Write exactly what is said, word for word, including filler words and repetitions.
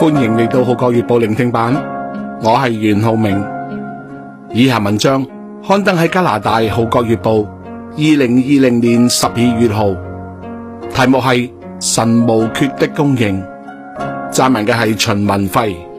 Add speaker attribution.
Speaker 1: 歡迎嚟到《號角月報》聆聽版，我係袁浩明。以下文章刊登喺加拿大《號角月報》二零二零年十二月號，題目係神無缺的供應，撰文嘅係秦文輝。